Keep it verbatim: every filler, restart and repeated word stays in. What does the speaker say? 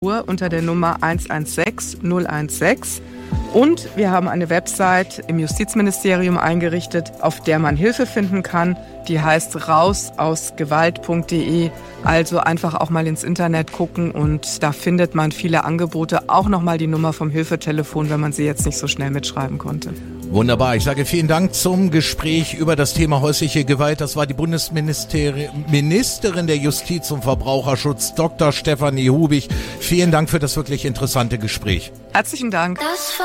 unter der Nummer eins eins sechs null eins sechs. Und wir haben eine Website im Justizministerium eingerichtet, auf der man Hilfe finden kann. Die heißt rausausgewalt punkt de. Also einfach auch mal ins Internet gucken und da findet man viele Angebote. Auch nochmal die Nummer vom Hilfetelefon, wenn man sie jetzt nicht so schnell mitschreiben konnte. Wunderbar. Ich sage vielen Dank zum Gespräch über das Thema häusliche Gewalt. Das war die Bundesministerin der Justiz und Verbraucherschutz, Doktor Stefanie Hubig. Vielen Dank für das wirklich interessante Gespräch. Herzlichen Dank.